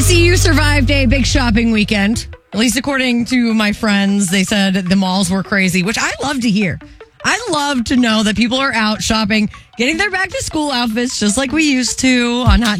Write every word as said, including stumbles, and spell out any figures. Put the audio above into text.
see you survived a big shopping weekend. At least according to my friends, they said the malls were crazy, which I love to hear. I love to know that people are out shopping, getting their back to school outfits just like we used to on Hot